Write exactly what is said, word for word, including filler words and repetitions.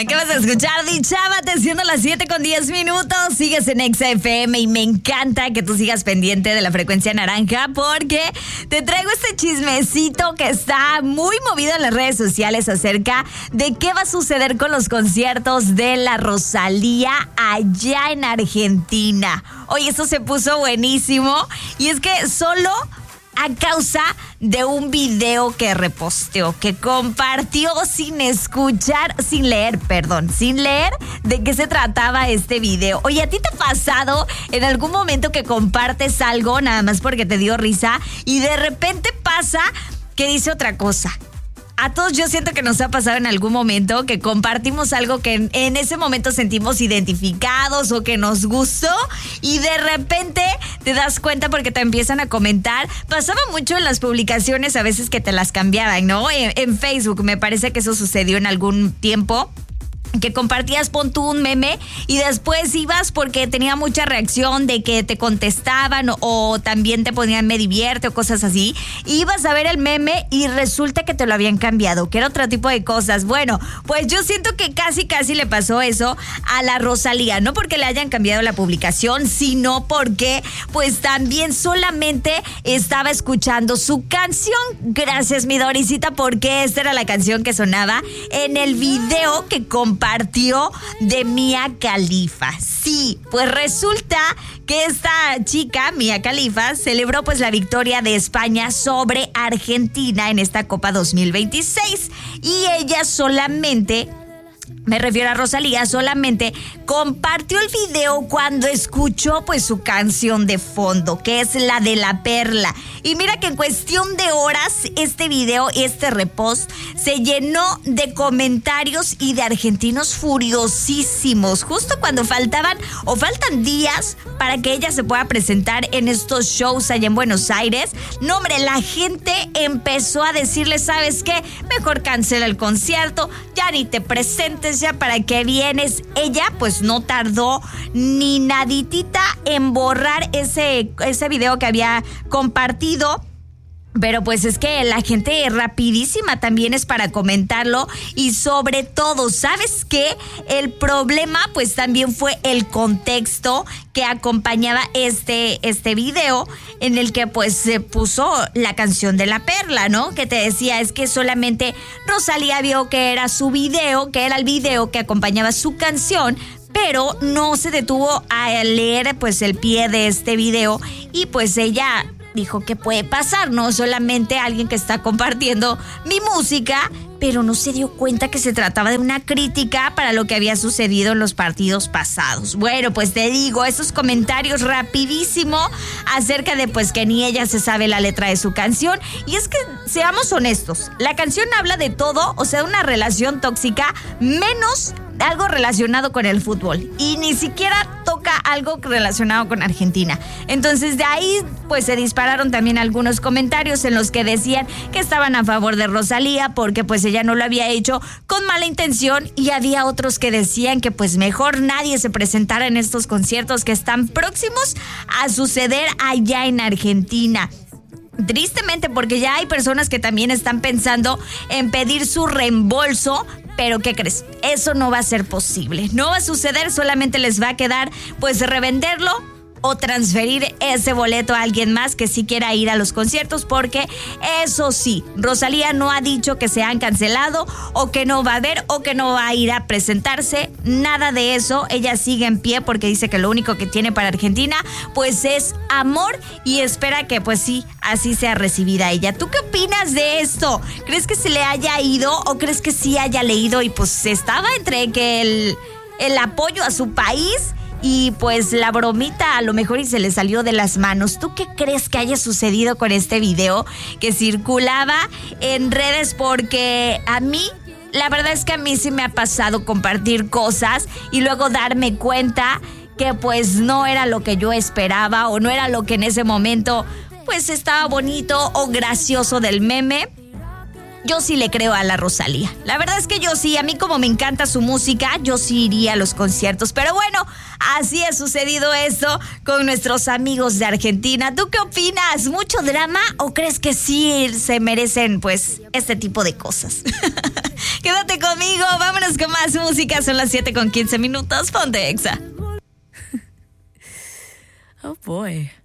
¿Qué vas a escuchar? Dichábate, siendo las siete con diez minutos. Sigues en Exa F M y me encanta que tú sigas pendiente de la frecuencia naranja porque te traigo este chismecito que está muy movido en las redes sociales acerca de qué va a suceder con los conciertos de la Rosalía allá en Argentina. Oye, esto se puso buenísimo y es que solo a causa de un video que reposteó, que compartió sin escuchar, sin leer, perdón, sin leer de qué se trataba este video. Oye, ¿a ti te ha pasado en algún momento que compartes algo nada más porque te dio risa y de repente pasa que dice otra cosa? A todos yo siento que nos ha pasado en algún momento que compartimos algo que en, en ese momento sentimos identificados o que nos gustó y de repente te das cuenta porque te empiezan a comentar. Pasaba mucho en las publicaciones a veces que te las cambiaban, ¿no? En, en Facebook me parece que eso sucedió en algún tiempo. Que compartías, pon tú un meme y después ibas porque tenía mucha reacción de que te contestaban o, o también te ponían me divierte o cosas así. Ibas a ver el meme y resulta que te lo habían cambiado, que era otro tipo de cosas. Bueno, pues yo siento que casi casi le pasó eso a la Rosalía, no porque le hayan cambiado la publicación, sino porque pues también solamente estaba escuchando su canción. Gracias, mi Dorisita, porque esta era la canción que sonaba en el video que compartió Partió de Mia Khalifa. Sí, pues resulta que esta chica, Mia Khalifa, celebró pues la victoria de España sobre Argentina en esta Copa dos mil veintiséis y ella solamente, me refiero a Rosalía, solamente compartió el video cuando escuchó pues su canción de fondo, que es la de La Perla. Y mira que en cuestión de horas este video, este repost, se llenó de comentarios y de argentinos furiosísimos, justo cuando faltaban o faltan días para que ella se pueda presentar en estos shows allá en Buenos Aires. No, hombre, la gente empezó a decirle, ¿sabes qué? Mejor cancela el concierto, ya ni te presentes, ya para qué vienes. Ella pues no tardó ni naditita en borrar ese, ese video que había compartido. Pero pues es que la gente rapidísima también es para comentarlo y sobre todo, ¿sabes qué? El problema pues también fue el contexto que acompañaba este, este video en el que pues se puso la canción de La Perla, ¿no? Que te decía, es que solamente Rosalía vio que era su video, que era el video que acompañaba su canción, pero no se detuvo a leer pues el pie de este video y pues ella dijo que puede pasar, no solamente alguien que está compartiendo mi música, pero no se dio cuenta que se trataba de una crítica para lo que había sucedido en los partidos pasados. Bueno, pues te digo, esos comentarios rapidísimo acerca de pues que ni ella se sabe la letra de su canción. Y es que, seamos honestos, la canción habla de todo, o sea, una relación tóxica, menos algo relacionado con el fútbol. Y ni siquiera toca algo relacionado con Argentina. Entonces de ahí pues se dispararon también algunos comentarios en los que decían que estaban a favor de Rosalía porque pues ella no lo había hecho con mala intención, y había otros que decían que pues mejor nadie se presentara en estos conciertos que están próximos a suceder allá en Argentina. Tristemente, porque ya hay personas que también están pensando en pedir su reembolso, pero ¿qué crees? Eso no va a ser posible, no va a suceder, solamente les va a quedar pues revenderlo o transferir ese boleto a alguien más que sí quiera ir a los conciertos, porque eso sí, Rosalía no ha dicho que se han cancelado o que no va a haber o que no va a ir a presentarse, nada de eso. Ella sigue en pie porque dice que lo único que tiene para Argentina pues es amor y espera que pues sí, así sea recibida ella. ¿Tú qué opinas de esto? ¿Crees que se le haya ido o crees que sí haya leído y pues estaba entre que el, el apoyo a su país y pues la bromita a lo mejor y se le salió de las manos? ¿Tú qué crees que haya sucedido con este video que circulaba en redes? Porque a mí, la verdad es que a mí sí me ha pasado compartir cosas y luego darme cuenta que pues no era lo que yo esperaba o no era lo que en ese momento pues estaba bonito o gracioso del meme. yo sí le creo a la Rosalía. La verdad es que yo sí, a mí como me encanta su música, yo sí iría a los conciertos. Pero bueno, así ha sucedido esto con nuestros amigos de Argentina. ¿Tú qué opinas? ¿Mucho drama o crees que sí se merecen, pues, este tipo de cosas? Quédate conmigo, vámonos con más música. Son las siete con quince minutos. Ponte Exa. Oh boy.